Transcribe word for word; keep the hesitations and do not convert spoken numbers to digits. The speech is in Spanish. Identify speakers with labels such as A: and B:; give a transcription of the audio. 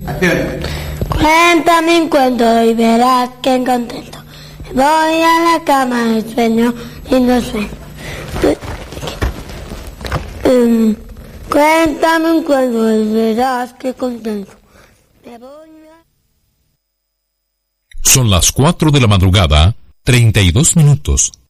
A: Acción.
B: Cuéntame un cuento y verás que contento. Voy a la cama de sueño y no sueño. Um, cuéntame un cuento y verás que contento. Me voy a...
C: Son las cuatro de la madrugada, treinta y dos minutos.